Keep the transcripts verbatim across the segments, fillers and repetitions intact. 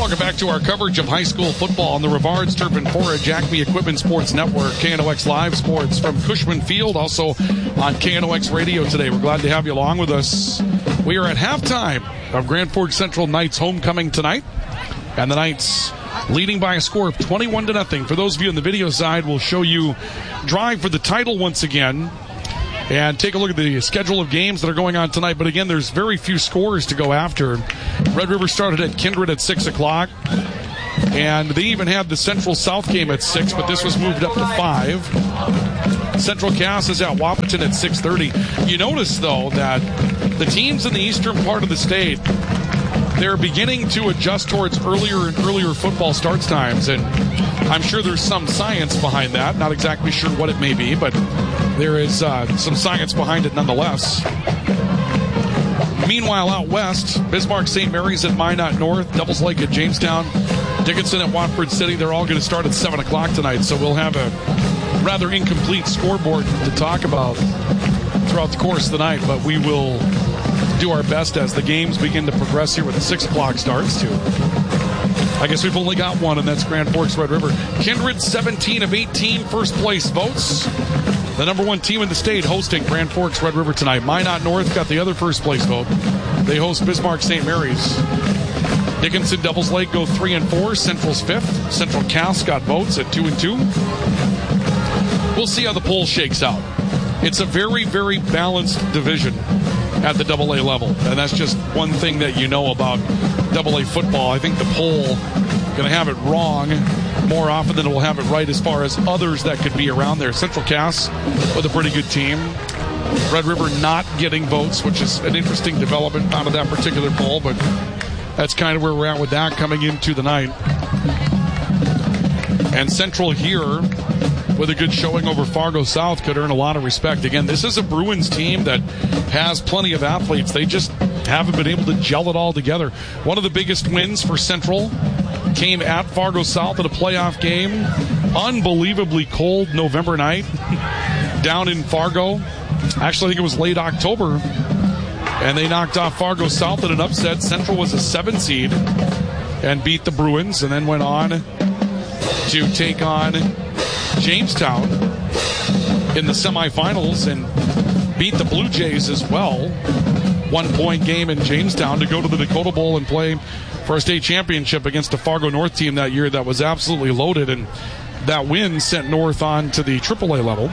Welcome back to our coverage of high school football on the Rivards Turf and Forage Acme Equipment Sports Network, K N O X Live Sports from Cushman Field, also on K N O X Radio today. We're glad to have you along with us. We are at halftime of Grand Forks Central Knights homecoming tonight, and the Knights leading by a score of twenty-one to nothing. For those of you on the video side, we'll show you drive for the title once again and take a look at the schedule of games that are going on tonight. But again, there's very few scores to go after. Red River started at Kindred at six o'clock, and they even had the Central South game at six, but this was moved up to five. Central Cass is at Wahpeton at six thirty. You notice, though, that the teams in the eastern part of the state, they're beginning to adjust towards earlier and earlier football starts times, and I'm sure there's some science behind that. Not exactly sure what it may be, but there is uh, some science behind it nonetheless. Meanwhile, out west, Bismarck Saint Mary's at Minot North, Devils Lake at Jamestown, Dickinson at Watford City. They're all going to start at seven o'clock tonight, so we'll have a rather incomplete scoreboard to talk about throughout the course of the night, but we will do our best as the games begin to progress here with the six o'clock starts too. I guess we've only got one, and that's Grand Forks Red River. Kindred, seventeen of eighteen first place votes. The number one team in the state hosting Grand Forks Red River tonight. Minot North got the other first place vote. They host Bismarck Saint Mary's. Dickinson Devils Lake go three and four. Central's fifth. Central Cass got votes at two and two. We'll see how the poll shakes out. It's a very, very balanced division at the double A level, and that's just one thing that you know about double A football. I think the poll going to have it wrong more often than it will have it right as far as others that could be around there. Central Cass with a pretty good team. Red River not getting votes, which is an interesting development out of that particular poll, but that's kind of where we're at with that coming into the night. And Central here with a good showing over Fargo South could earn a lot of respect. Again, this is a Bruins team that has plenty of athletes. They just haven't been able to gel it all together. One of the biggest wins for Central came at Fargo South in a playoff game. Unbelievably cold November night down in Fargo. Actually, I think it was late October. And they knocked off Fargo South in an upset. Central was a seven seed and beat the Bruins, and then went on to take on Jamestown in the semifinals and beat the Blue Jays as well. One-point game in Jamestown to go to the Dakota Bowl and play for a state championship against a Fargo North team that year that was absolutely loaded, and that win sent North on to the triple A level.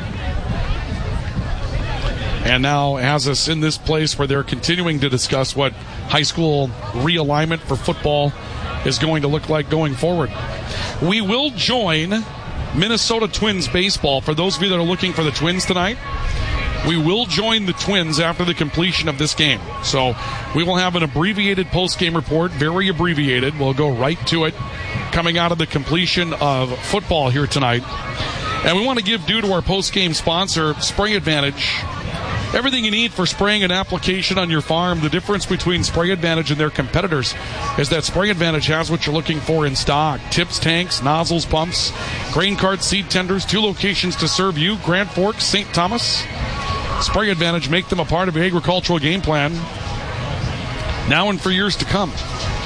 And now has us in this place where they're continuing to discuss what high school realignment for football is going to look like going forward. We will join Minnesota Twins baseball. For those of you that are looking for the Twins tonight, we will join the Twins after the completion of this game. So we will have an abbreviated post-game report, very abbreviated. We'll go right to it coming out of the completion of football here tonight. And we want to give due to our post-game sponsor, Spray Advantage. Everything you need for spraying an application on your farm. The difference between Spray Advantage and their competitors is that Spray Advantage has what you're looking for in stock. Tips, tanks, nozzles, pumps, grain carts, seed tenders. Two locations to serve you, Grand Forks, Saint Thomas. Spray Advantage, make them a part of your agricultural game plan now and for years to come.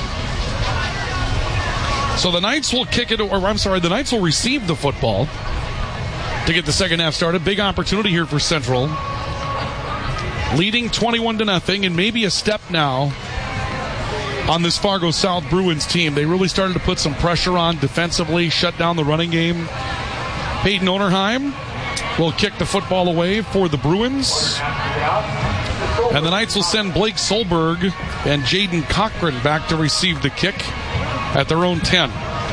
So the Knights will kick it, or I'm sorry, the Knights will receive the football to get the second half started. Big opportunity here for Central. Leading twenty-one to nothing, and maybe a step now on this Fargo South Bruins team. They really started to put some pressure on defensively, shut down the running game. Peyton Onerheim will kick the football away for the Bruins. And the Knights will send Blake Solberg and Jaden Cochran back to receive the kick at their own ten.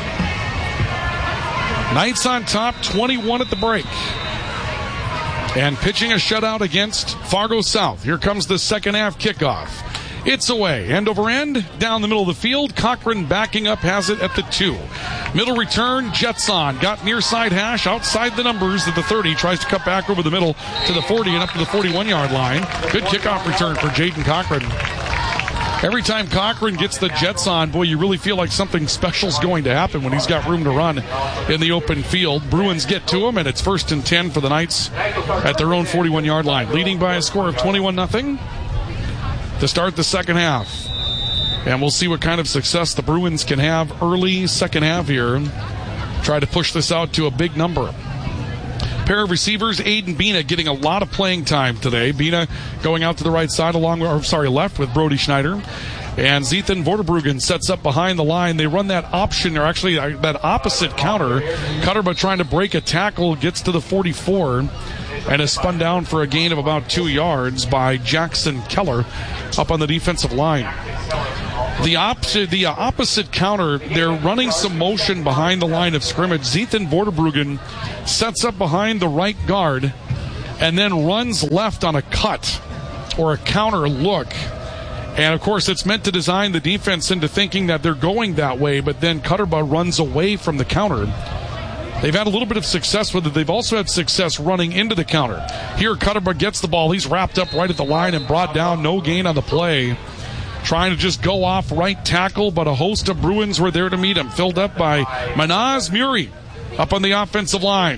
Knights on top, twenty-one at the break. And pitching a shutout against Fargo South. Here comes the second half kickoff. It's away, end over end, down the middle of the field. Cochran backing up, has it at the two. Middle return, Jets on. Got near side hash, outside the numbers at the thirty. Tries to cut back over the middle to the forty and up to the forty-one-yard line. Good kickoff return for Jaden Cochran. Every time Cochran gets the Jets on, boy, you really feel like something special is going to happen when he's got room to run in the open field. Bruins get to him, and it's first and ten for the Knights at their own forty-one-yard line. Leading by a score of twenty-one nothing to start the second half. And we'll see what kind of success the Bruins can have early second half here. Try to push this out to a big number. Pair of receivers, Aiden Bina getting a lot of playing time today. Bina going out to the right side along, or sorry, left with Brody Schneider. And Zethan Vorderbruggen sets up behind the line. They run that option, or actually that opposite counter. Cutterba trying to break a tackle, gets to the forty-four, and is spun down for a gain of about two yards by Jackson Keller up on the defensive line. The opposite, the opposite counter, they're running some motion behind the line of scrimmage. Zethan Vorderbruggen sets up behind the right guard and then runs left on a cut or a counter look. And, of course, it's meant to design the defense into thinking that they're going that way, but then Cutterba runs away from the counter. They've had a little bit of success with it. They've also had success running into the counter. Here, Cutterba gets the ball. He's wrapped up right at the line and brought down. No gain on the play. Trying to just go off right tackle, but a host of Bruins were there to meet him. Filled up by Manaz Muri up on the offensive line.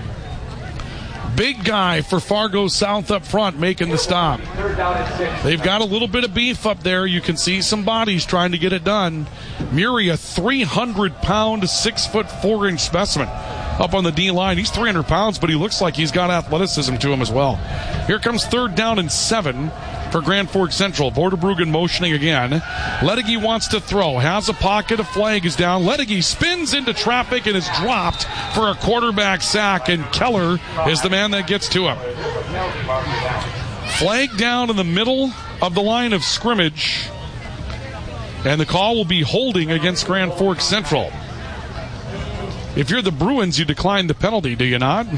Big guy for Fargo South up front making the stop. They've got a little bit of beef up there. You can see some bodies trying to get it done. Muri, a three hundred pound, six foot four inch specimen up on the D-line. He's three hundred pounds, but he looks like he's got athleticism to him as well. Here comes third down and seven for Grand Forks Central. Vorderbruggen motioning again. Ledegi wants to throw. Has a pocket. A flag is down. Ledegi spins into traffic and is dropped for a quarterback sack, and Keller is the man that gets to him. Flag down in the middle of the line of scrimmage, and the call will be holding against Grand Forks Central. If you're the Bruins, you decline the penalty, do you not?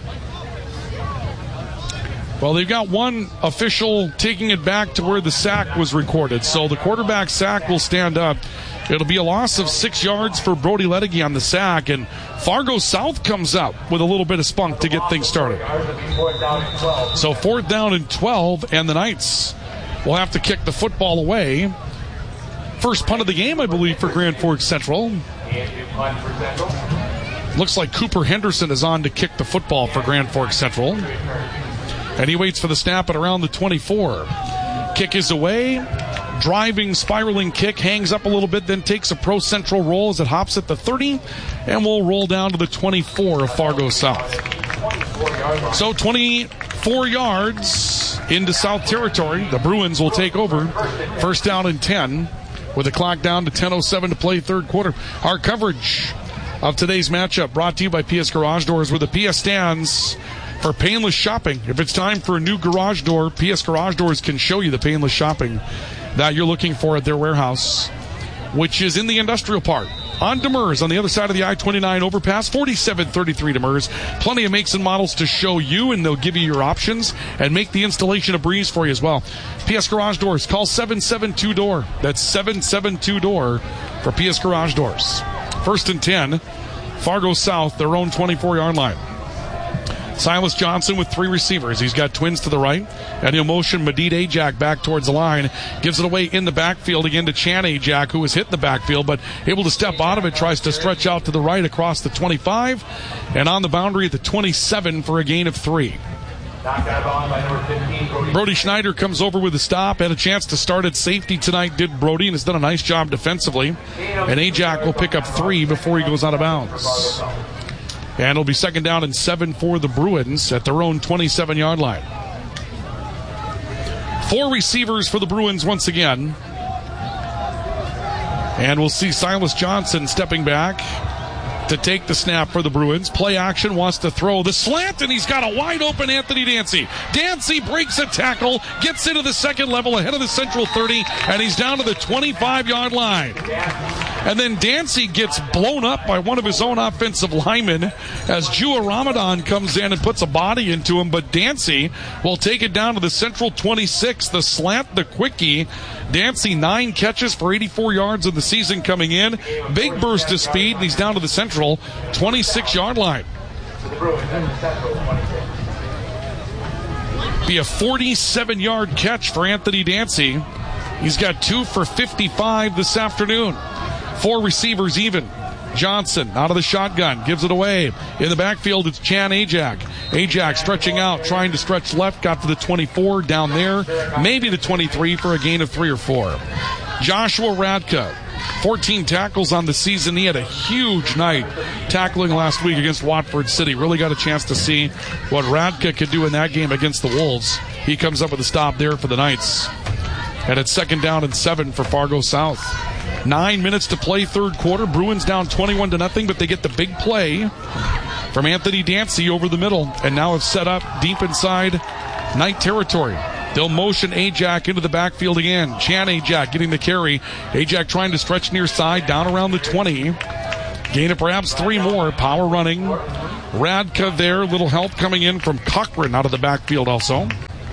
Well, they've got one official taking it back to where the sack was recorded. So the quarterback sack will stand up. It'll be a loss of six yards for Brody Ledegi on the sack. And Fargo South comes up with a little bit of spunk to get things started. So fourth down and twelve, and the Knights will have to kick the football away. First punt of the game, I believe, for Grand Forks Central. Looks like Cooper Henderson is on to kick the football for Grand Forks Central. And he waits for the snap at around the twenty-four. Kick is away. Driving, spiraling kick. Hangs up a little bit, then takes a Pro Central roll as it hops at the thirty. And will roll down to the twenty-four of Fargo South. So twenty-four yards into South Territory. The Bruins will take over. First down and ten. With the clock down to ten oh seven to play third quarter. Our coverage of today's matchup brought to you by P S Garage Doors, where the P S stands for painless shopping. If it's time for a new garage door, P S Garage Doors can show you the painless shopping that you're looking for at their warehouse, which is in the industrial park on Demers on the other side of the I twenty-nine overpass, forty-seven thirty-three Demers. Plenty of makes and models to show you, and they'll give you your options and make the installation a breeze for you as well. P S Garage Doors, call seven seven two D O O R. That's seven seven two D O O R for P S Garage Doors. First and ten, Fargo South, their own twenty-four-yard line. Silas Johnson with three receivers. He's got twins to the right, and he'll motion Medid Ajak back towards the line. Gives it away in the backfield again to Chan Ajak, who was hit in the backfield, but able to step out of it. Tries to stretch out to the right across the twenty-five, and on the boundary at the twenty-seven for a gain of three. Brody Schneider comes over with a stop. Had a chance to start at safety tonight, did Brody, and has done a nice job defensively. And Ajak will pick up three before he goes out of bounds. And it'll be second down and seven for the Bruins at their own twenty-seven-yard line. Four receivers for the Bruins once again. And we'll see Silas Johnson stepping back to take the snap for the Bruins. Play action, wants to throw the slant, and he's got a wide-open Anthony Dancy. Dancy breaks a tackle, gets into the second level ahead of the Central thirty, and he's down to the twenty-five-yard line. And then Dancy gets blown up by one of his own offensive linemen as Jua Ramadan comes in and puts a body into him. But Dancy will take it down to the Central twenty-six. The slant, the quickie. Dancy, nine catches for eighty-four yards in the season coming in. Big burst of speed, and he's down to the Central twenty-six-yard line. Be a forty-seven-yard catch for Anthony Dancy. He's got two for fifty-five this afternoon. Four receivers even. Johnson out of the shotgun, gives it away. In the backfield, it's Chan Ajak. Ajak stretching out, trying to stretch left, got to the twenty-four, down there, maybe the twenty-three for a gain of three or four. Joshua Radka, fourteen tackles on the season. He had a huge night tackling last week against Watford City. Really got a chance to see what Radka could do in that game against the Wolves. He comes up with a stop there for the Knights. And it's second down and seven for Fargo South. Nine minutes to play, third quarter. Bruins down twenty-one to nothing, but they get the big play from Anthony Dancy over the middle, and now it's set up deep inside Knight territory. They'll motion Ajak into the backfield again. Chan Ajak getting the carry. Ajak trying to stretch near side, down around the twenty. Gain of perhaps three more. Power running. Radka there. Little help coming in from Cochran out of the backfield also.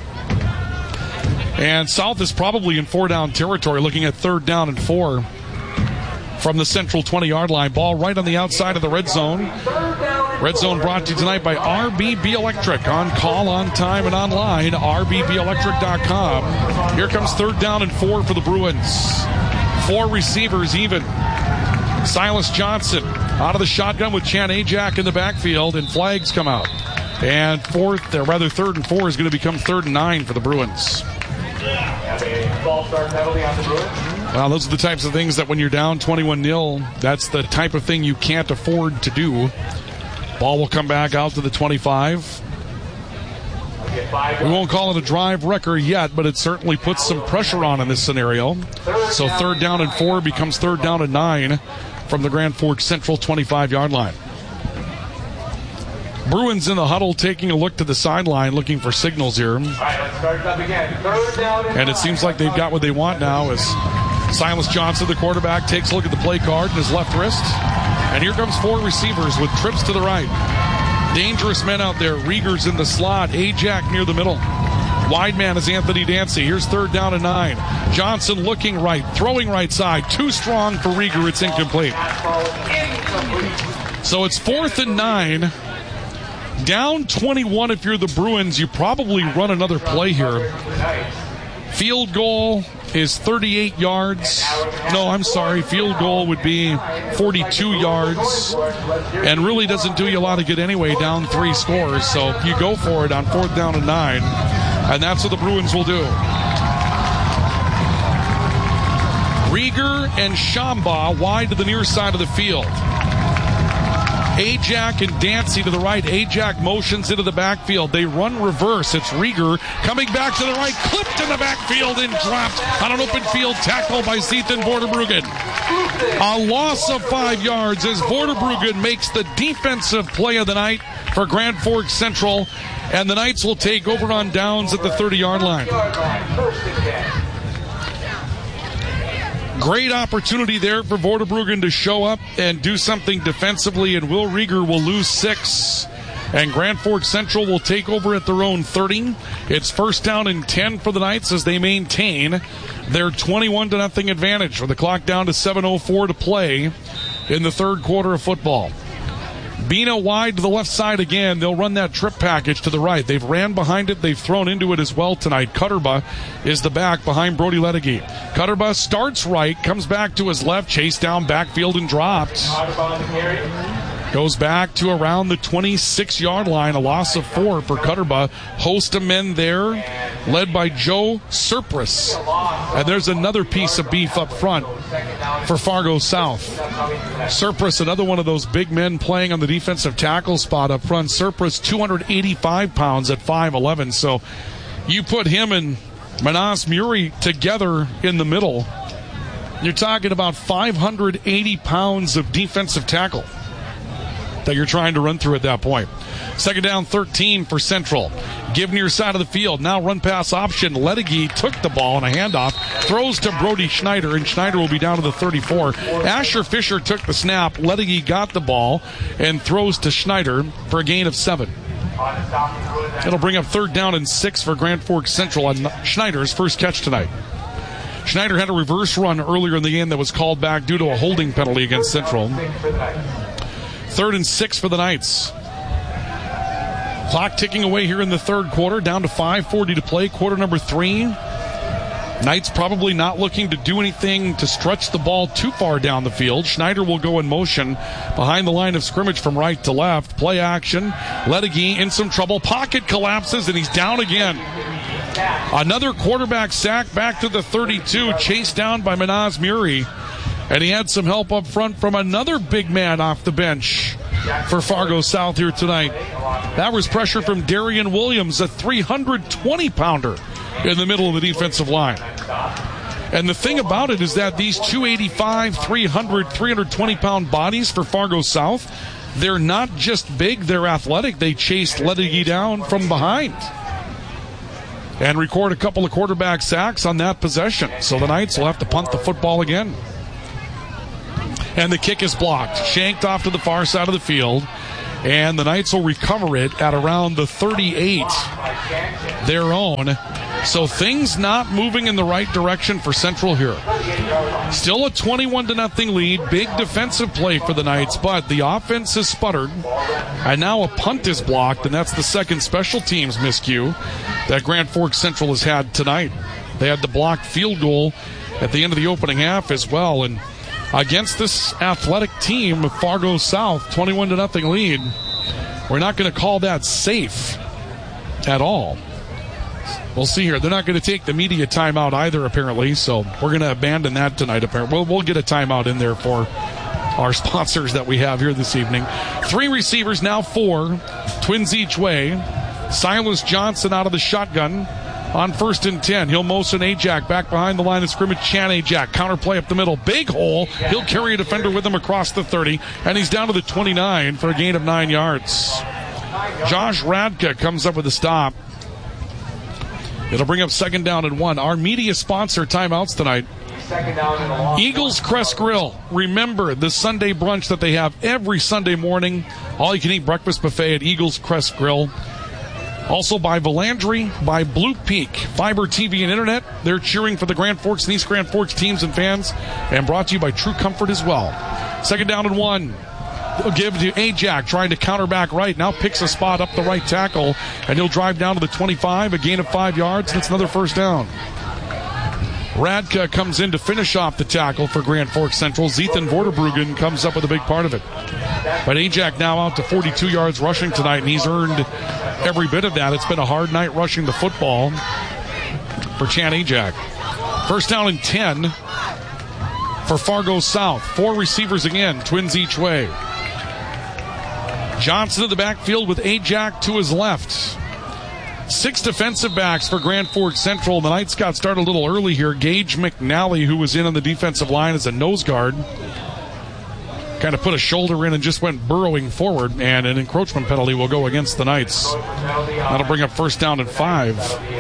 And South is probably in four-down territory, looking at third down and four from the central twenty-yard line. Ball right on the outside of the red zone. Red zone brought to you tonight by R B B Electric. On call, on time, and online. R B B electric dot com. Here comes third down and four for the Bruins. Four receivers even. Silas Johnson out of the shotgun with Chan Ajak in the backfield, and flags come out. And fourth, or rather third and four is going to become third and nine for the Bruins. Well, those are the types of things that when you're down twenty-one nil, that's the type of thing you can't afford to do. Ball will come back out to the twenty-five. We won't call it a drive wrecker yet, but it certainly puts some pressure on in this scenario. So third down and four becomes third down and nine from the Grand Forks Central twenty-five-yard line. Bruins in the huddle taking a look to the sideline, looking for signals here. And it seems like they've got what they want now as Silas Johnson, the quarterback, takes a look at the play card in his left wrist. And here comes four receivers with trips to the right. Dangerous men out there. Rieger's in the slot. Ajak near the middle. Wide man is Anthony Dancy. Here's third down and nine. Johnson looking right, throwing right side. Too strong for Rieger. It's incomplete. So it's fourth and nine. Down twenty-one if you're the Bruins. You probably run another play here. Field goal is thirty-eight yards. No, I'm sorry. Field goal would be forty-two yards. And really doesn't do you a lot of good anyway, down three scores. So you go for it on fourth down and nine. And that's what the Bruins will do. Rieger and Shamba wide to the near side of the field. Ajak and Dancy to the right. Ajak motions into the backfield. They run reverse. It's Rieger coming back to the right, clipped in the backfield and dropped on an open field tackle by Zethan Vorderbruggen. A loss of five yards as Vorderbruggen makes the defensive play of the night for Grand Forks Central, and the Knights will take over on downs at the thirty-yard line. Great opportunity there for Vorderbruggen to show up and do something defensively, and Will Rieger will lose six. And Grand Forks Central will take over at their own thirty. It's first down and ten for the Knights as they maintain their twenty-one to nothing advantage with the clock down to seven oh four to play in the third quarter of football. Bina wide to the left side again. They'll run that trip package to the right. They've ran behind it. They've thrown into it as well tonight. Cutterba is the back behind Brody Ledegy. Cutterba starts right, comes back to his left, chased down backfield and dropped. Goes back to around the twenty-six-yard line. A loss of four for Cutterba. Host of men there, led by Joe Surpris. And there's another piece of beef up front for Fargo South. Surpris, another one of those big men playing on the defensive tackle spot up front. Surpris, two hundred eighty-five pounds at five eleven. So you put him and Manas Muri together in the middle, you're talking about five hundred eighty pounds of defensive tackle that you're trying to run through at that point. Second down, thirteen for Central. Give near side of the field. Now run pass option. Ledegy took the ball on a handoff. Throws to Brody Schneider, and Schneider will be down to the thirty-four. Asher Fisher took the snap. Ledegy got the ball and throws to Schneider for a gain of seven. It'll bring up third down and six for Grand Forks Central on Schneider's first catch tonight. Schneider had a reverse run earlier in the game that was called back due to a holding penalty against Central. Third and six for the Knights. Clock ticking away here in the third quarter, down to five forty to play, quarter number three. Knights probably not looking to do anything to stretch the ball too far down the field. Schneider will go in motion behind the line of scrimmage from right to left. Play action. Ledegy in some trouble. Pocket collapses, and he's down again. Another quarterback sack back to the thirty-two, chased down by Manaz Muri. And he had some help up front from another big man off the bench for Fargo South here tonight. That was pressure from Darian Williams, a three hundred twenty pounder in the middle of the defensive line. And the thing about it is that these two eighty-five, three hundred, three hundred twenty pound bodies for Fargo South, they're not just big, they're athletic. They chased Ledigi down from behind and record a couple of quarterback sacks on that possession. So the Knights will have to punt the football again. And the kick is blocked, shanked off to the far side of the field, and the Knights will recover it at around the thirty-eight, their own. So things not moving in the right direction for Central here. Still a twenty-one to nothing lead, big defensive play for the Knights, but the offense has sputtered, and now a punt is blocked, and that's the second special teams miscue that Grand Forks Central has had tonight. They had the blocked field goal at the end of the opening half as well, and against this athletic team of Fargo South, twenty-one to nothing lead, we're not going to call that safe at all. We'll see here. They're not going to take the media timeout either, apparently, so we're going to abandon that tonight, apparently. We'll, we'll get a timeout in there for our sponsors that we have here this evening. Three receivers, now four. Twins each way. Silas Johnson out of the shotgun. On first and ten, he'll motion Ajak back behind the line of scrimmage. Chan Ajak, counterplay up the middle. Big hole. He'll carry a defender with him across the thirty, and he's down to the twenty-nine for a gain of nine yards. Josh Radka comes up with a stop. It'll bring up second down and one. Our media sponsor timeouts tonight. Eagles Crest Grill. Remember the Sunday brunch that they have every Sunday morning. All-you-can-eat breakfast buffet at Eagles Crest Grill. Also by Valandry, by Blue Peak, Fiber T V and Internet. They're cheering for the Grand Forks and East Grand Forks teams and fans. And brought to you by True Comfort as well. Second down and one. He'll give to Ajak, trying to counter back right. Now picks a spot up the right tackle, and he'll drive down to the twenty-five, a gain of five yards, and it's another first down. Radka comes in to finish off the tackle for Grand Forks Central. Zethan Vorderbruggen comes up with a big part of it. But Ajak now out to forty-two yards rushing tonight, and he's earned every bit of that. It's been a hard night rushing the football for Chan Ajak. First down and ten for Fargo South. Four receivers again, Twins each way. Johnson in the backfield with Ajak to his left. Six defensive backs for Grand Forks Central. The Knights got started a little early here. Gage McNally, who was in on the defensive line as a nose guard, kind of put a shoulder in and just went burrowing forward, and an encroachment penalty will go against the Knights. That'll bring up first down and five.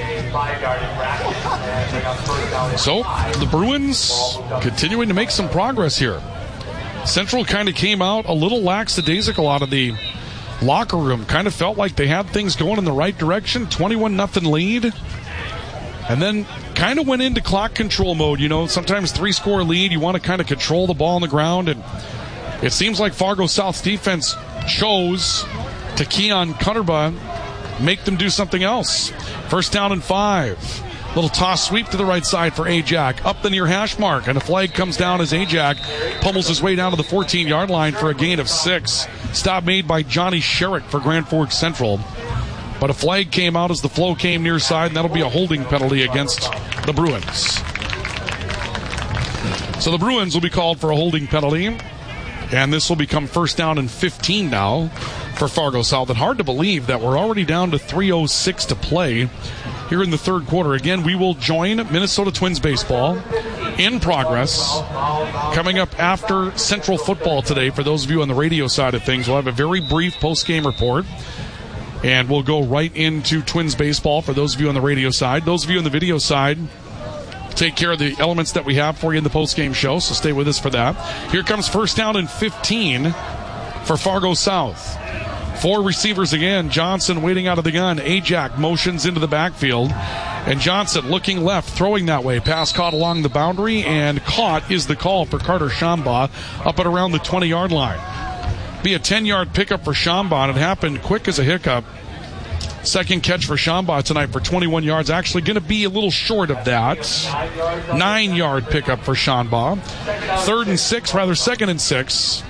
So, the Bruins continuing to make some progress here. Central kind of came out a little lackadaisical out of the locker room. Kind of felt like they had things going in the right direction. twenty-one nothing lead. And then kind of went into clock control mode. You know, sometimes three-score lead, you want to kind of control the ball on the ground. And it seems like Fargo South's defense chose to Keon Cutterba, make them do something else. First down and five. Little toss sweep to the right side for Ajak. Up the near hash mark, and a flag comes down as Ajak pummels his way down to the fourteen-yard line for a gain of six. Stop made by Johnny Sherrick for Grand Forks Central. But a flag came out as the flow came near side, and that'll be a holding penalty against the Bruins. So the Bruins will be called for a holding penalty, and this will become first down and fifteen now for Fargo South. And hard to believe that we're already down to three oh six to play here in the third quarter. Again, we will join Minnesota Twins baseball in progress coming up after Central football today. For those of you on the radio side of things, we'll have a very brief post-game report, and we'll go right into Twins baseball for those of you on the radio side. Those of you on the video side, take care of the elements that we have for you in the post-game show, so stay with us for that. Here comes first down and fifteen for Fargo South. Four receivers again. Johnson waiting out of the gun. Ajak motions into the backfield. And Johnson looking left, throwing that way. Pass caught along the boundary, and caught is the call for Carter Shamba up at around the twenty-yard line. Be a ten-yard pickup for Shamba, and it happened quick as a hiccup. Second catch for Shamba tonight for twenty-one yards. Actually going to be a little short of that. Nine-yard pickup for Shamba. Third and six, rather second and six.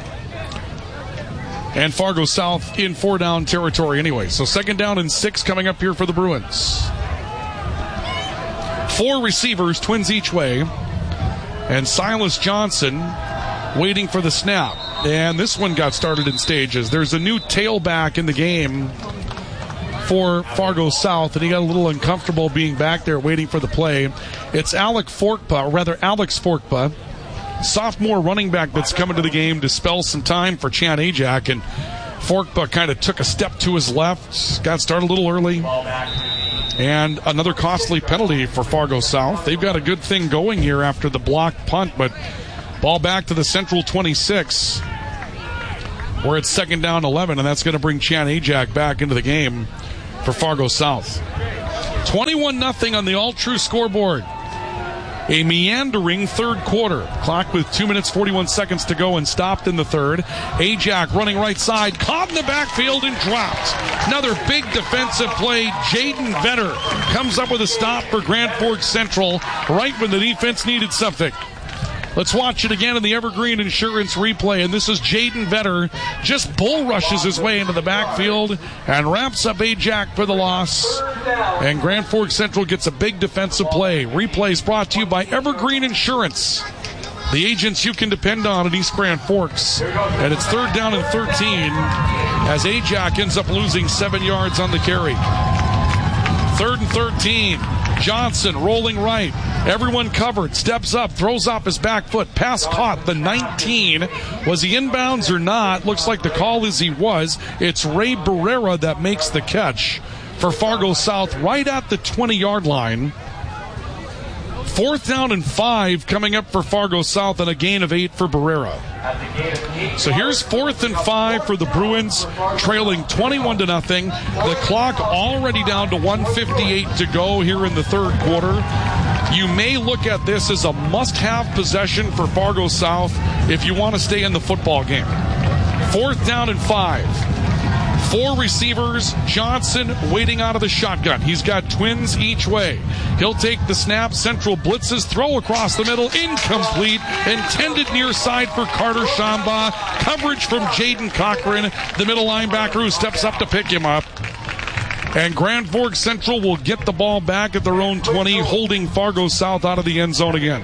And Fargo South in four-down territory anyway. So second down and six coming up here for the Bruins. Four receivers, Twins each way. And Silas Johnson waiting for the snap. And this one got started in stages. There's a new tailback in the game for Fargo South, and he got a little uncomfortable being back there waiting for the play. It's Alec Forkpa, or rather Alex Forkpa, sophomore running back that's coming to the game to spell some time for Chan Ajak, and Forkpa kind of took a step to his left, got started a little early, and another costly penalty for Fargo South. They've got a good thing going here after the blocked punt, but ball back to the Central twenty-six, where it's second down eleven, and that's going to bring Chan Ajak back into the game for Fargo South. twenty-one nothing on the all-true scoreboard. A meandering third quarter. Clock with two minutes, forty-one seconds to go and stopped in the third. Ajak running right side, caught in the backfield and dropped. Another big defensive play. Jaden Vetter comes up with a stop for Grand Forks Central right when the defense needed something. Let's watch it again in the Evergreen Insurance replay. And this is Jaden Vetter. Just bull rushes his way into the backfield and wraps up Ajak for the loss. And Grand Forks Central gets a big defensive play. Replay is brought to you by Evergreen Insurance, the agents you can depend on at East Grand Forks. And it's third down and thirteen as Ajak ends up losing seven yards on the carry. Third and thirteen. Johnson rolling right. Everyone covered. Steps up. Throws off his back foot. Pass caught. The nineteen. Was he inbounds or not? Looks like the call is he was. It's Ray Barrera that makes the catch for Fargo South right at the twenty-yard line. Fourth down and five coming up for Fargo South and a gain of eight for Barrera. So here's fourth and five for the Bruins, trailing twenty-one to nothing. The clock already down to one fifty-eight to go here in the third quarter. You may look at this as a must-have possession for Fargo South if you want to stay in the football game. Fourth down and five. Four receivers. Johnson waiting out of the shotgun. He's got twins each way. He'll take the snap. Central blitzes. Throw across the middle. Incomplete. Intended near side for Carter Shamba. Coverage from Jaden Cochran, the middle linebacker who steps up to pick him up. And Grand Forks Central will get the ball back at their own twenty, holding Fargo South out of the end zone again.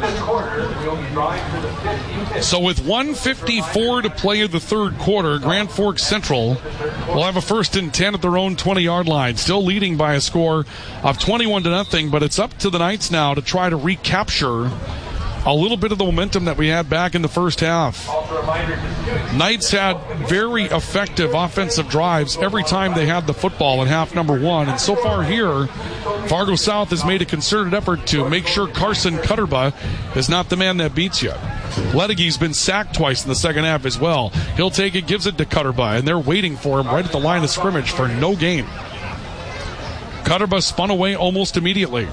So with one fifty-four to play in the third quarter, Grand Forks Central will have a first and ten at their own twenty-yard line, still leading by a score of twenty-one to nothing, but it's up to the Knights now to try to recapture a little bit of the momentum that we had back in the first half. Knights had very effective offensive drives every time they had the football in half number one. And so far here, Fargo South has made a concerted effort to make sure Carson Cutterba is not the man that beats you. Ledege's been sacked twice in the second half as well. He'll take it, gives it to Cutterba, and they're waiting for him right at the line of scrimmage for no gain. Cutterba spun away almost immediately.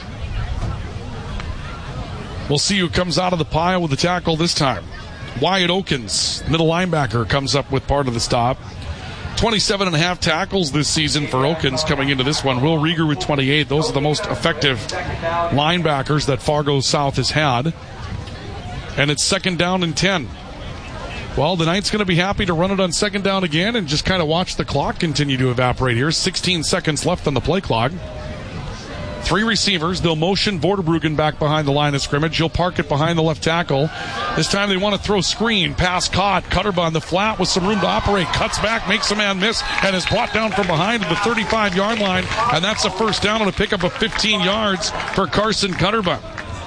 We'll see who comes out of the pile with the tackle this time. Wyatt Okins, middle linebacker, comes up with part of the stop. twenty-seven and a half tackles this season for Okins coming into this one. Will Rieger with twenty-eight. Those are the most effective linebackers that Fargo South has had. And it's second down and ten. Well, the Knights going to be happy to run it on second down again and just kind of watch the clock continue to evaporate here. sixteen seconds left on the play clock. Three receivers. They'll motion Vorderbruggen back behind the line of scrimmage. He'll park it behind the left tackle. This time they want to throw screen. Pass caught. Cutterba on the flat with some room to operate. Cuts back, makes a man miss, and is brought down from behind at the thirty-five-yard line. And that's a first down on a pickup of fifteen yards for Carson Cutterba.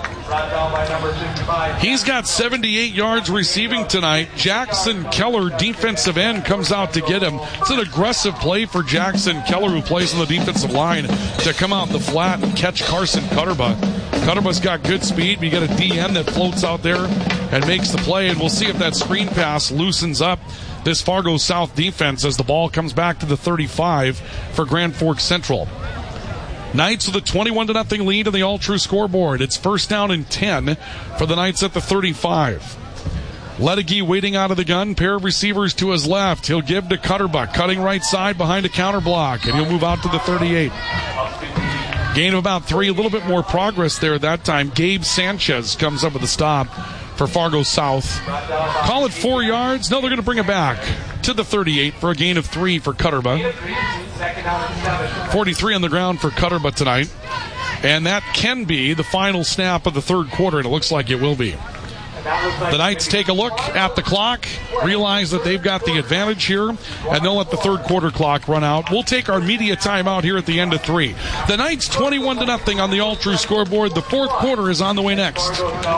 He's got seventy-eight yards receiving tonight. Jackson Keller, defensive end, comes out to get him. It's an aggressive play for Jackson Keller, who plays on the defensive line, to come out in the flat and catch Carson Cutterba. Cutterba's got good speed. You got a D N that floats out there and makes the play, and we'll see if that screen pass loosens up this Fargo South defense as the ball comes back to the thirty-five for Grand Forks Central. Knights with a twenty-one to nothing lead on the all-true scoreboard. It's first down and ten for the Knights at the thirty-five. Ledege waiting out of the gun. Pair of receivers to his left. He'll give to Cutterba, cutting right side behind a counter block, and he'll move out to the thirty-eight. Gain of about three, a little bit more progress there that time. Gabe Sanchez comes up with a stop for Fargo South. Call it four yards. No, they're going to bring it back to the thirty-eight for a gain of three for Cutterba. forty-three on the ground for Cutterba tonight. And that can be the final snap of the third quarter, and it looks like it will be. The Knights take a look at the clock, realize that they've got the advantage here, and they'll let the third quarter clock run out. We'll take our media timeout here at the end of three. The Knights twenty-one to nothing on the All-True scoreboard. The fourth quarter is on the way next.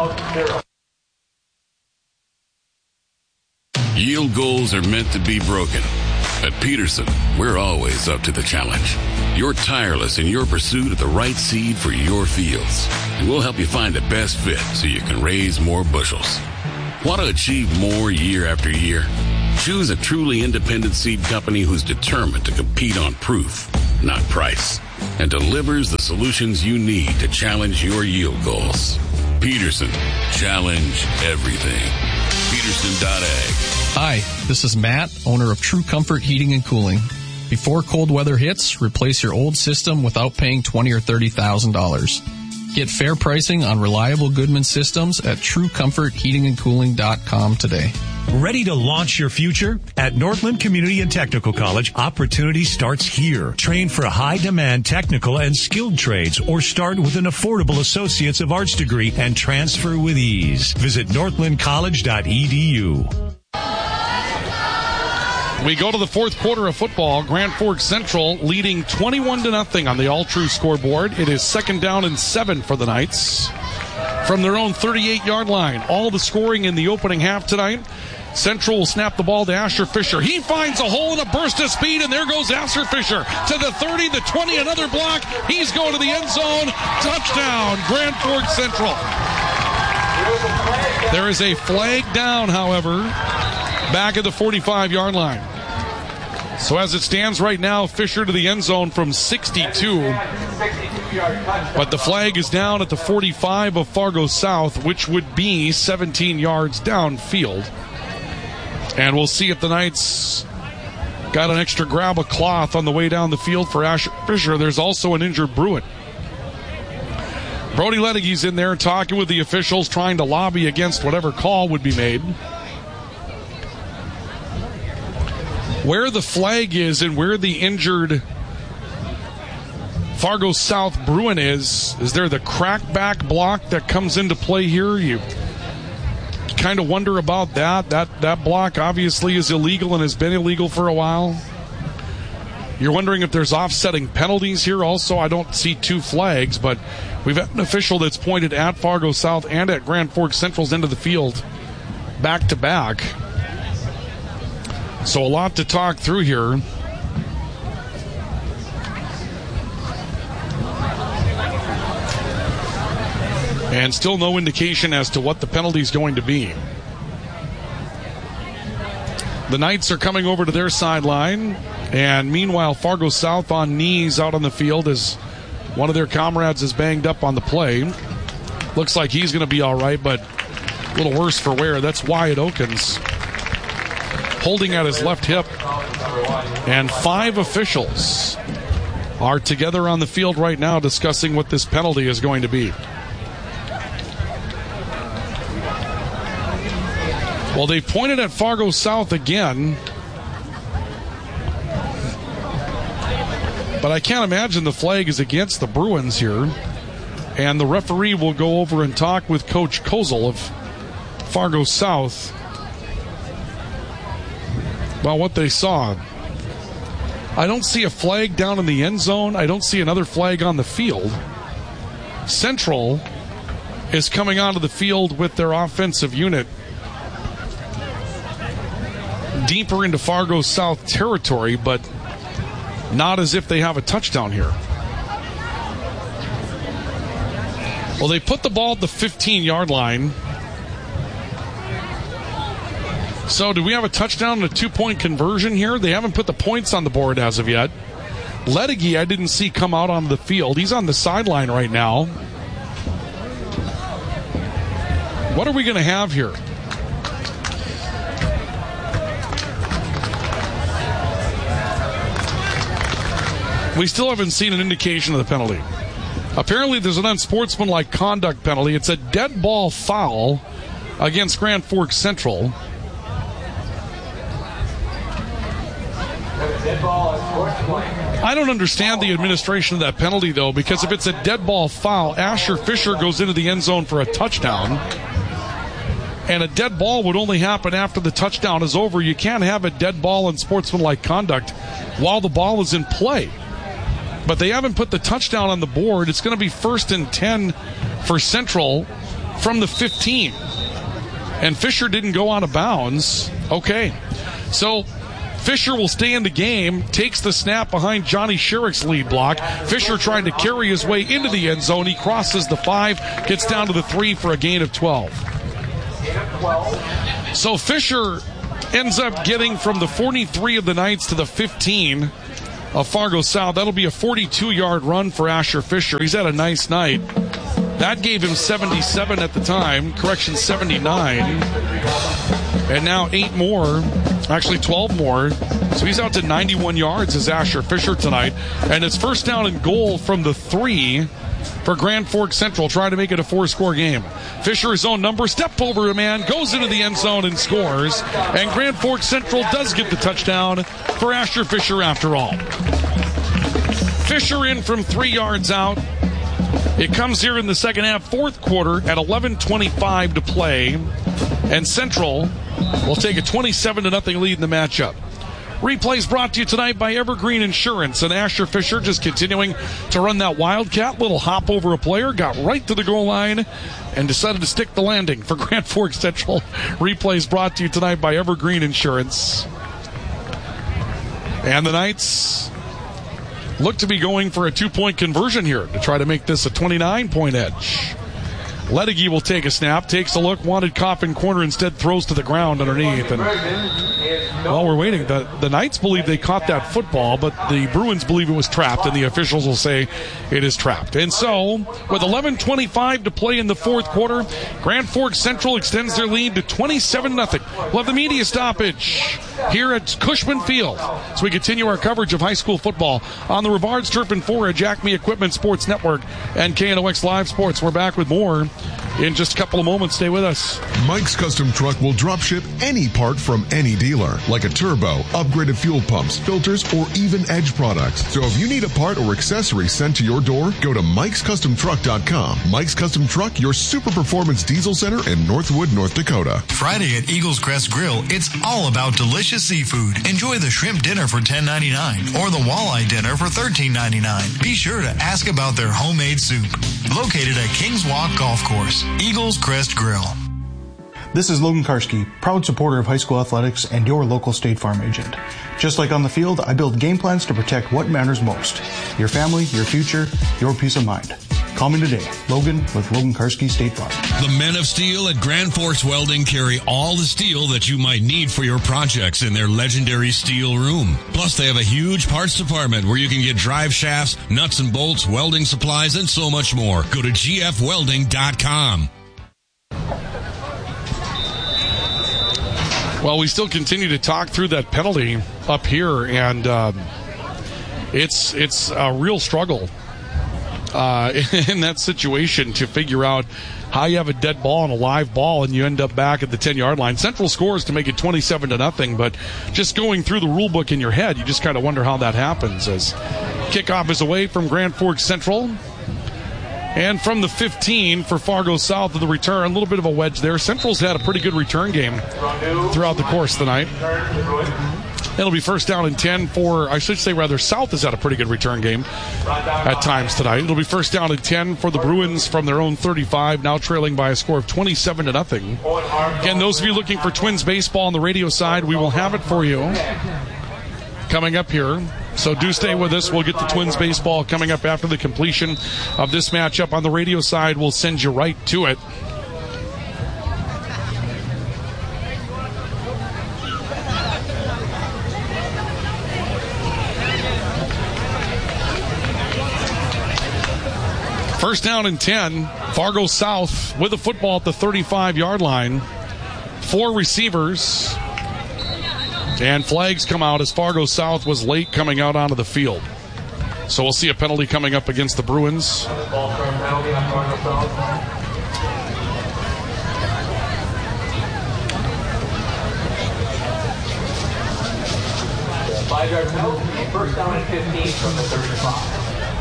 Yield goals are meant to be broken. At Peterson, we're always up to the challenge. You're tireless in your pursuit of the right seed for your fields, and we'll help you find the best fit so you can raise more bushels. Want to achieve more year after year? Choose a truly independent seed company who's determined to compete on proof, not price, and delivers the solutions you need to challenge your yield goals. Peterson, challenge everything. Peterson dot ag. Hi, this is Matt, owner of True Comfort Heating and Cooling. Before cold weather hits, replace your old system without paying twenty thousand dollars or thirty thousand dollars. Get fair pricing on reliable Goodman systems at true comfort heating and cooling dot com today. Ready to launch your future? At Northland Community and Technical College, opportunity starts here. Train for high-demand technical and skilled trades, or start with an affordable Associates of Arts degree and transfer with ease. Visit northland college dot e d u. We go to the fourth quarter of football. Grand Forks Central leading twenty-one to nothing on the All-True scoreboard. It is second down and seven for the Knights from their own thirty-eight-yard line. All the scoring in the opening half tonight. Central will snap the ball to Asher Fisher. He finds a hole in a burst of speed, and there goes Asher Fisher to the thirty, the twenty, another block. He's going to the end zone. Touchdown, Grand Forks Central. There is a flag down, however, back at the forty-five-yard line. So as it stands right now, Fisher to the end zone from sixty-two. But the flag is down at the forty-five of Fargo South, which would be seventeen yards downfield. And we'll see if the Knights got an extra grab of cloth on the way down the field for Asher Fisher. There's also an injured Bruin. Brody Ledigy's in there talking with the officials, trying to lobby against whatever call would be made. Where the flag is and where the injured Fargo South Bruin is, is there the crackback block that comes into play here? You kind of wonder about that. That that block obviously is illegal and has been illegal for a while. You're wondering if there's offsetting penalties here also. I don't see two flags, but we've had an official that's pointed at Fargo South and at Grand Forks Central's end of the field back to back. So a lot to talk through here. And still no indication as to what the penalty is going to be. The Knights are coming over to their sideline. And meanwhile, Fargo South on knees out on the field as one of their comrades is banged up on the play. Looks like he's going to be all right, but a little worse for wear. That's Wyatt Okins holding at his left hip. And five officials are together on the field right now discussing what this penalty is going to be. Well, they pointed at Fargo South again. But I can't imagine the flag is against the Bruins here. And the referee will go over and talk with Coach Kozel of Fargo South about what they saw. I don't see a flag down in the end zone. I don't see another flag on the field. Central is coming onto the field with their offensive unit deeper into Fargo South territory, but not as if they have a touchdown here. Well, they put the ball at the fifteen-yard line. So do we have a touchdown and a two-point conversion here? They haven't put the points on the board as of yet. Ledigy I didn't see come out on the field. He's on the sideline right now. What are we going to have here? We still haven't seen an indication of the penalty. Apparently there's an unsportsmanlike conduct penalty. It's a dead ball foul against Grand Forks Central. I don't understand the administration of that penalty, though, because if it's a dead ball foul, Asher Fisher goes into the end zone for a touchdown, and a dead ball would only happen after the touchdown is over. You can't have a dead ball in sportsmanlike conduct while the ball is in play. But they haven't put the touchdown on the board. It's going to be first and ten for Central from the fifteen. And Fisher didn't go out of bounds. Okay. So Fisher will stay in the game, takes the snap behind Johnny Sherrick's lead block. Fisher trying to carry his way into the end zone. He crosses the five, gets down to the three for a gain of twelve. So Fisher ends up getting from the forty-three of the Knights to the fifteen of Fargo South. That'll be a forty-two-yard run for Asher Fisher. He's had a nice night. That gave him seventy-seven at the time. Correction, seventy-nine. And now eight more, actually twelve more. So he's out to ninety-one yards as Asher Fisher tonight. And it's first down and goal from the three for Grand Forks Central, trying to make it a four-score game. Fisher, his own number, step over a man, goes into the end zone and scores. And Grand Forks Central does get the touchdown for Asher Fisher after all. Fisher in from three yards out. It comes here in the second half, fourth quarter, at eleven twenty-five to play. And Central will take a twenty-seven to nothing lead in the matchup. Replays brought to you tonight by Evergreen Insurance. And Asher Fisher just continuing to run that Wildcat. Little hop over a player, got right to the goal line, and decided to stick the landing for Grand Forks Central. Replays brought to you tonight by Evergreen Insurance. And the Knights look to be going for a two-point conversion here to try to make this a twenty-nine-point edge. Ledege will take a snap, takes a look, wanted Coffin corner, instead throws to the ground underneath. And while we're waiting, the, the Knights believe they caught that football, but the Bruins believe it was trapped, and the officials will say it is trapped. And so, with eleven twenty-five to play in the fourth quarter, Grand Forks Central extends their lead to twenty-seven nothing. We'll have the media stoppage here at Cushman Field as we continue our coverage of high school football on the Rivards Turf and Forage, Acme Equipment Sports Network, and K N O X Live Sports. We're back with more in just a couple of moments. Stay with us. Mike's Custom Truck will drop ship any part from any dealer, like a turbo, upgraded fuel pumps, filters, or even Edge products. So if you need a part or accessory sent to your door, go to mikes custom truck dot com. Mike's Custom Truck, your super performance diesel center in Northwood, North Dakota. Friday at Eagles Crest Grill, it's all about delicious seafood. Enjoy the shrimp dinner for ten ninety-nine or the walleye dinner for thirteen ninety-nine. Be sure to ask about their homemade soup. Located at Kings Walk Golf Course, Eagles Crest Grill. This is Logan Karski, proud supporter of high school athletics and your local State Farm agent. Just like on the field, I build game plans to protect what matters most. Your family, your future, your peace of mind. Call me today, Logan with Logan Karski State Farm. The Men of Steel at Grand Forks Welding carry all the steel that you might need for your projects in their legendary steel room. Plus, they have a huge parts department where you can get drive shafts, nuts and bolts, welding supplies, and so much more. Go to g f welding dot com. Well, we still continue to talk through that penalty up here, and um, it's it's a real struggle uh, in that situation to figure out how you have a dead ball and a live ball, and you end up back at the ten-yard line. Central scores to make it twenty-seven to nothing, but just going through the rule book in your head, you just kind of wonder how that happens. As kickoff is away from Grand Forks Central. And from the fifteen for Fargo South of the return, a little bit of a wedge there. Central's had a pretty good return game throughout the course of the night. It'll be first down and ten for, I should say rather, South has had a pretty good return game at times tonight. It'll be first down and ten for the Bruins from their own thirty-five, now trailing by a score of twenty-seven to nothing. Again, those of you looking for Twins baseball on the radio side, we will have it for you coming up here. So do stay with us. We'll get the Twins baseball coming up after the completion of this matchup. On the radio side, we'll send you right to it. First down and ten. Fargo South with the football at the thirty-five-yard line. Four receivers. And flags come out as Fargo South was late coming out onto the field. So we'll see a penalty coming up against the Bruins. Five-yard penalty, first down and fifteen from the thirty-five.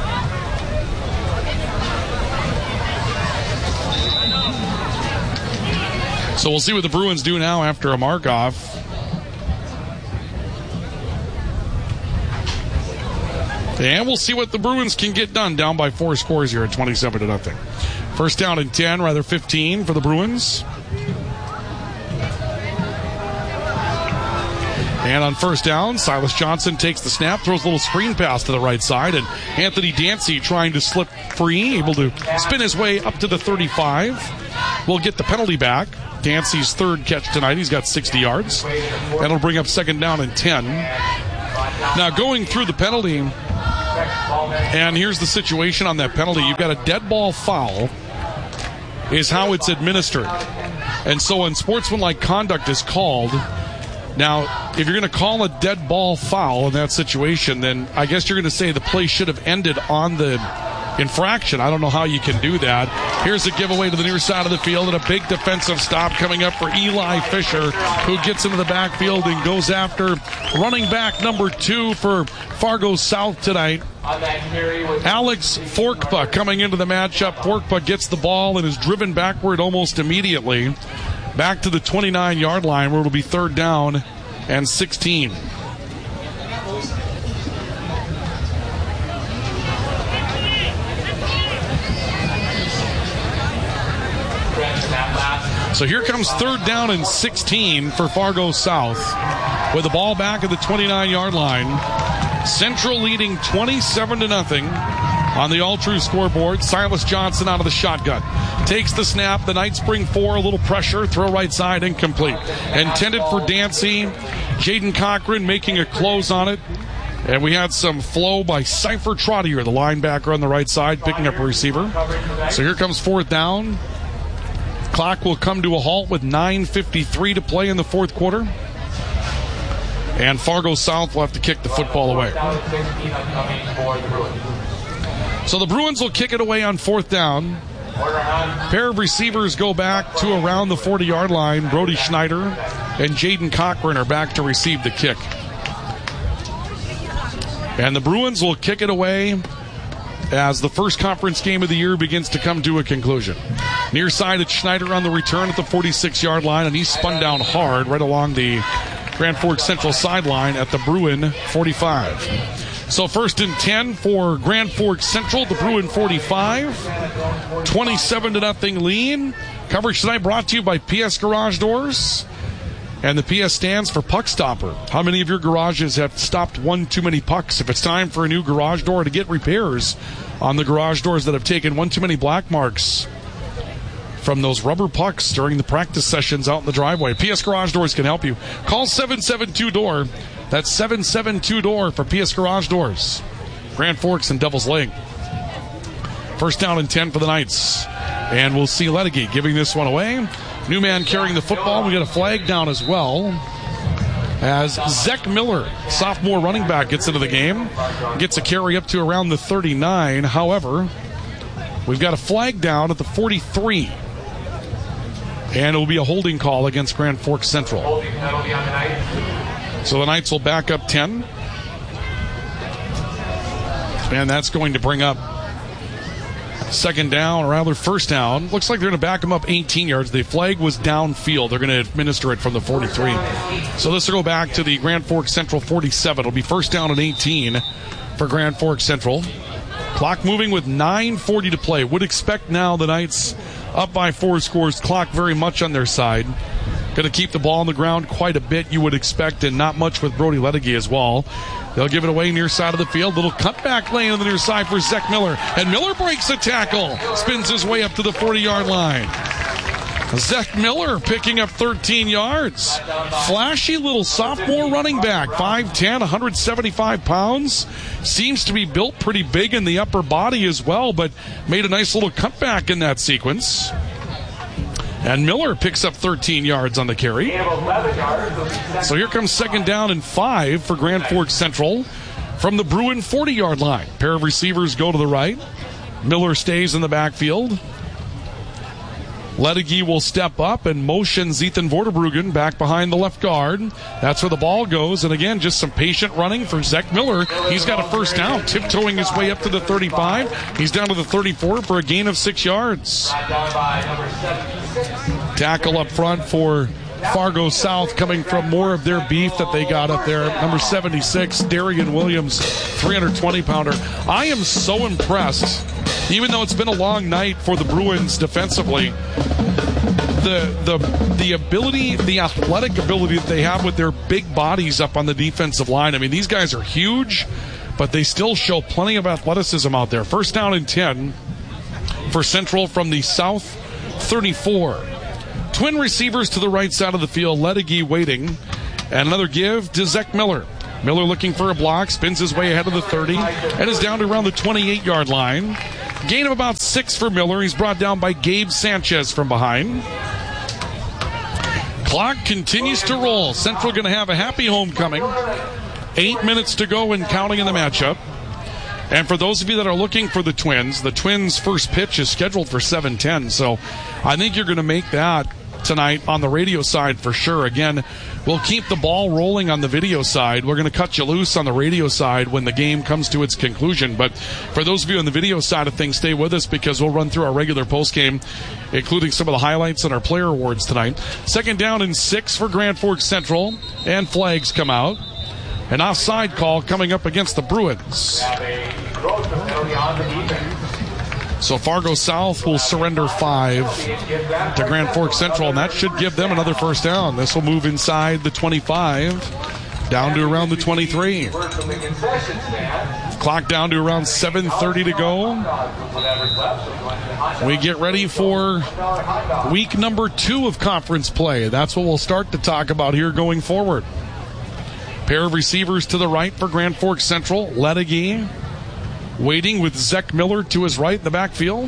So we'll see what the Bruins do now after a mark-off. And we'll see what the Bruins can get done, down by four scores here at twenty-seven to nothing. First down and ten, rather fifteen for the Bruins. And on first down, Silas Johnson takes the snap, throws a little screen pass to the right side, and Anthony Dancy trying to slip free, able to spin his way up to the thirty-five. Will get the penalty back. Dancy's third catch tonight. He's got sixty yards. That'll bring up second down and ten. Now going through the penalty, and here's the situation on that penalty. You've got a dead ball foul is how it's administered. And so when sportsmanlike conduct is called, now, if you're going to call a dead ball foul in that situation, then I guess you're going to say the play should have ended on the infraction. I don't know how you can do that. Here's a giveaway to the near side of the field and a big defensive stop coming up for Eli Fisher, who gets into the backfield and goes after running back number two for Fargo South tonight. Alex Forkpa coming into the matchup. Forkpa gets the ball and is driven backward almost immediately. Back to the twenty-nine-yard line where it'll be third down and sixteen. So here comes third down and sixteen for Fargo South with the ball back at the twenty-nine-yard line. Central leading twenty-seven to nothing on the all-true scoreboard. Silas Johnson out of the shotgun. Takes the snap. The Knights bring four. A little pressure. Throw right side. Incomplete. Intended for Dancy. Jaden Cochran making a close on it. And we had some flow by Cypher Trottier, the linebacker on the right side, picking up a receiver. So here comes fourth down. Clock will come to a halt with nine fifty-three to play in the fourth quarter. And Fargo South will have to kick the football away. So the Bruins will kick it away on fourth down. Pair of receivers go back to around the forty-yard line. Brody Schneider and Jaden Cochran are back to receive the kick. And the Bruins will kick it away as the first conference game of the year begins to come to a conclusion. Near side, it's Schneider on the return at the forty-six-yard line, and he's spun down hard right along the Grand Forks Central sideline at the Bruin forty-five. So first and ten for Grand Forks Central, the Bruin forty-five. twenty-seven to nothing lead. Coverage tonight brought to you by P S Garage Doors. And the P S stands for Puck Stopper. How many of your garages have stopped one too many pucks? If it's time for a new garage door to get repairs on the garage doors that have taken one too many black marks from those rubber pucks during the practice sessions out in the driveway, P S Garage Doors can help you. Call seven seven two D O O R. That's seven seven two D O O R for P S Garage Doors. Grand Forks and Devil's Lake. First down and ten for the Knights. And we'll see Ledecky giving this one away. New man carrying the football. We got a flag down as well as Zach Miller, sophomore running back, gets into the game. Gets a carry up to around the thirty-nine. However, we've got a flag down at the forty-three. And it will be a holding call against Grand Forks Central. So the Knights will back up ten. And that's going to bring up second down, or rather first down. Looks like they're going to back them up eighteen yards. The flag was downfield. They're going to administer it from the forty-three. So this will go back to the Grand Forks Central forty-seven. It'll be first down and eighteen for Grand Forks Central. Clock moving with nine forty to play. Would expect now the Knights up by four scores. Clock very much on their side. Going to keep the ball on the ground quite a bit, you would expect, and not much with Brody Ledecky as well. They'll give it away near side of the field. Little cutback lane on the near side for Zach Miller. And Miller breaks a tackle. Spins his way up to the forty-yard line. Zach Miller picking up thirteen yards. Flashy little sophomore running back. five ten, one hundred seventy-five pounds. Seems to be built pretty big in the upper body as well, but made a nice little cutback in that sequence. And Miller picks up thirteen yards on the carry. So here comes second down and five for Grand Forks Central from the Bruin forty-yard line. Pair of receivers go to the right. Miller stays in the backfield. Ledegi will step up and motions Ethan Vorderbruggen back behind the left guard. That's where the ball goes. And again, just some patient running for Zach Miller. He's got a first down, tiptoeing his way up to the thirty-five. He's down to the thirty-four for a gain of six yards. Tackle up front for Fargo South, coming from more of their beef that they got up there. Number seventy-six, Darian Williams, three hundred twenty pounder. I am so impressed, even though it's been a long night for the Bruins defensively, the the the ability, the athletic ability that they have with their big bodies up on the defensive line. I mean, these guys are huge, but they still show plenty of athleticism out there. First down and ten for Central from the South thirty-four. Twin receivers to the right side of the field. Ledegi waiting. And another give to Zach Miller. Miller looking for a block, spins his way ahead of the thirty, and is down to around the twenty-eight-yard line. Gain of about six for Miller. He's brought down by Gabe Sanchez from behind. Clock continues to roll. Central going to have a happy homecoming. Eight minutes to go and counting in the matchup. And for those of you that are looking for the Twins, the Twins' first pitch is scheduled for seven ten, so I think you're going to make that tonight on the radio side for sure. Again, we'll keep the ball rolling on the video side. We're going to cut you loose on the radio side when the game comes to its conclusion. But for those of you on the video side of things, stay with us because we'll run through our regular postgame, including some of the highlights and our player awards tonight. Second down and six for Grand Forks Central, and flags come out. An offside call coming up against the Bruins. So Fargo South will surrender five to Grand Forks Central, and that should give them another first down. This will move inside the twenty-five, down to around the twenty-three. Clock down to around seven thirty to go. We get ready for week number two of conference play. That's what we'll start to talk about here going forward. Pair of receivers to the right for Grand Forks Central. Ledegi waiting with Zach Miller to his right in the backfield.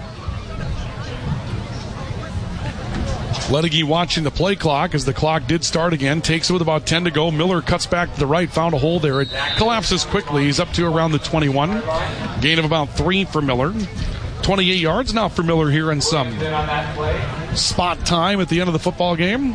Ledegi watching the play clock as the clock did start again. Takes it with about ten to go. Miller cuts back to the right, found a hole there. It collapses quickly. He's up to around the twenty-one. Gain of about three for Miller. twenty-eight yards now for Miller here in some spot time at the end of the football game.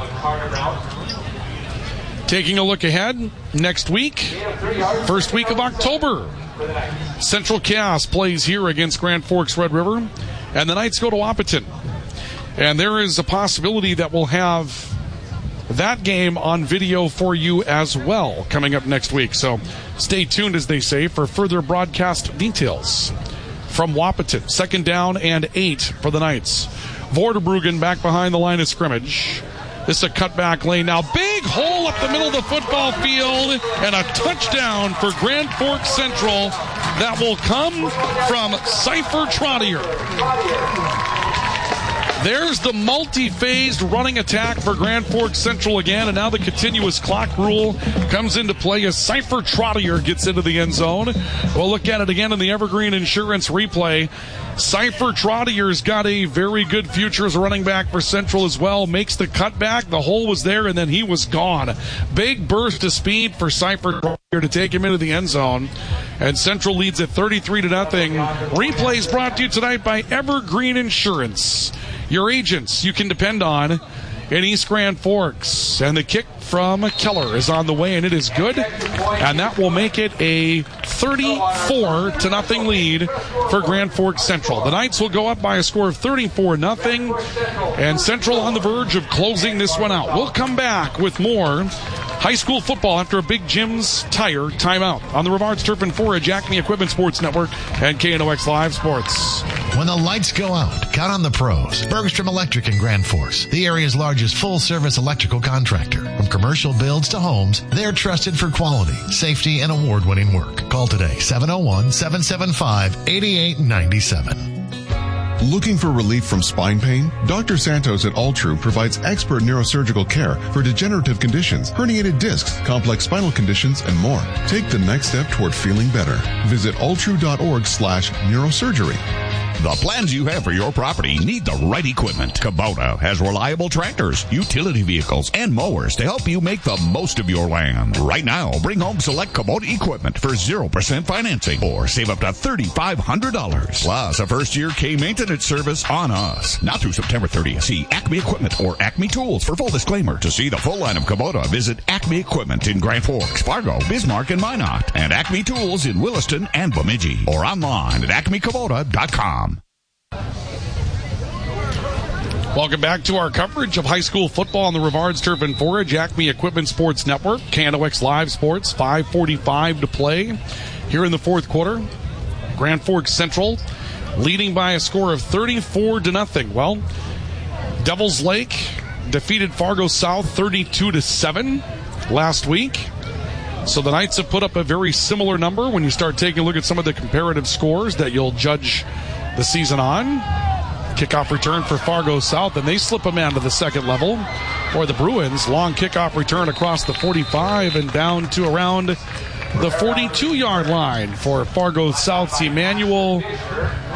Taking a look ahead, next week, first week of October, Central Chaos plays here against Grand Forks Red River, and the Knights go to Wahpeton. And there is a possibility that we'll have that game on video for you as well coming up next week. So stay tuned, as they say, for further broadcast details from Wahpeton. Second down and eight for the Knights. Vorderbruggen back behind the line of scrimmage. This is a cutback lane now. Big hole up the middle of the football field, and a touchdown for Grand Forks Central that will come from Cypher Trottier. There's the multi-phased running attack for Grand Forks Central again, and now the continuous clock rule comes into play as Cypher Trottier gets into the end zone. We'll look at it again in the Evergreen Insurance replay. Cypher Trottier's got a very good future as a running back for Central as well. Makes the cutback. The hole was there, and then he was gone. Big burst of speed for Cypher Trottier to take him into the end zone. And Central leads at thirty-three to nothing. Replays brought to you tonight by Evergreen Insurance. Your agents you can depend on in East Grand Forks. And the kick from Keller is on the way, and it is good. And that will make it a thirty-four to nothing lead for Grand Forks Central. The Knights will go up by a score of thirty-four nothing, and Central on the verge of closing this one out. We'll come back with more high school football after a Big Jim's Tire timeout on the Rivards Turf and Forage Acme Equipment Sports Network and K N O X Live Sports. When the lights go out, count on the pros. Bergstrom Electric in Grand Forks, the area's largest full-service electrical contractor. From commercial builds to homes, they're trusted for quality, safety, and award-winning work. Call today, seven oh one, seven seven five, eight eight nine seven. Looking for relief from spine pain? Doctor Santos at Altru provides expert neurosurgical care for degenerative conditions, herniated discs, complex spinal conditions, and more. Take the next step toward feeling better. Visit altru dot org slash neurosurgery. The plans you have for your property need the right equipment. Kubota has reliable tractors, utility vehicles, and mowers to help you make the most of your land. Right now, bring home select Kubota equipment for zero percent financing or save up to three thousand five hundred dollars. Plus, a first-year K-maintenance service on us. Not through September thirtieth. See Acme Equipment or Acme Tools for full disclaimer. To see the full line of Kubota, visit Acme Equipment in Grand Forks, Fargo, Bismarck, and Minot, and Acme Tools in Williston and Bemidji, or online at acme kubota dot com. Welcome back to our coverage of high school football on the Rivards Turf and Forage, Acme Equipment Sports Network, K N O X Live Sports, five forty-five to play here in the fourth quarter. Grand Forks Central leading by a score of thirty-four to nothing. Well, Devils Lake defeated Fargo South thirty-two to seven last week. So the Knights have put up a very similar number when you start taking a look at some of the comparative scores that you'll judge the season on. Kickoff return for Fargo South, and they slip a man to the second level. For the Bruins, long kickoff return across the forty-five and down to around the forty-two-yard line for Fargo South's Emmanuel